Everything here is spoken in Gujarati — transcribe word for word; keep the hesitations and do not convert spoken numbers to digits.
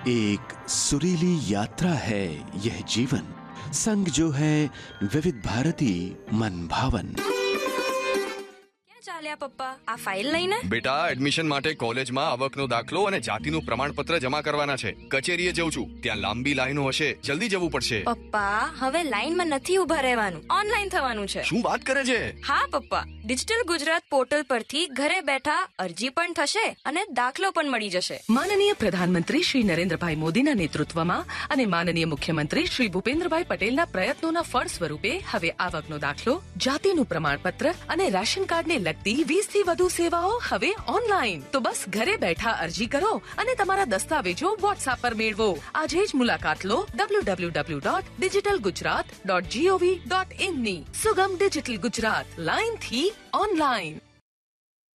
एक सुरीली यात्रा है यह जीवन, संग जो है विविध भारती मन भावन। ચાલ્યા પપ્પા, આ ફાઇલ લઈને? બેટા, એડમિશન માટે કોલેજમાં આવકનો દાખલો અને જાતિનું પ્રમાણપત્ર જમા કરવાના છે. કચેરીએ જઉં છું, ત્યાં લાંબી લાઈનો હશે, જલ્દી જવું પડશે. પપ્પા, હવે લાઈનમાં નથી ઊભા રહેવાનું, ઓનલાઈન થવાનું છે. શું વાત કરે છે? હા પપ્પા, ડિજિટલ ગુજરાત પોર્ટલ પરથી ઘરે બેઠા અરજી પણ થશે અને દાખલો પણ મળી જશે. માનનીય પ્રધાનમંત્રી શ્રી નરેન્દ્રભાઈ મોદીના નેતૃત્વમાં અને માનનીય મુખ્યમંત્રી શ્રી ભૂપેન્દ્રભાઈ પટેલના પ્રયત્નોના ફળ સ્વરૂપે હવે આવકનો દાખલો, જાતિનું પ્રમાણપત્ર અને રેશન કાર્ડને લગતી વીસ થી વધુ સેવાઓ હવે ઓનલાઈન. તો બસ ઘરે બેઠા અરજી કરો અને તમારા દસ્તાવેજો વોટ્સએપ પર મેળવો. આજે જ મુલાકાત લો W W W dot digital Gujarat dot GOV dot in ની. સુગમ ડિજિટલ ગુજરાત, લાઈન થી ઓનલાઈન.